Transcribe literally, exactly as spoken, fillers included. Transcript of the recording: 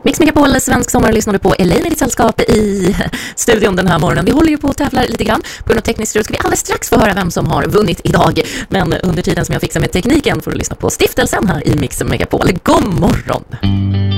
Mix Megapol, svensk sommar, lyssnade på Elaine i ditt sällskap i studion den här morgonen. Vi håller ju på att tävla lite grann. På grund av tekniskt strul ska vi alldeles strax få höra vem som har vunnit idag. Men under tiden som jag fixar med tekniken får du lyssna på Stiftelsen här i Mix Megapol. God morgon!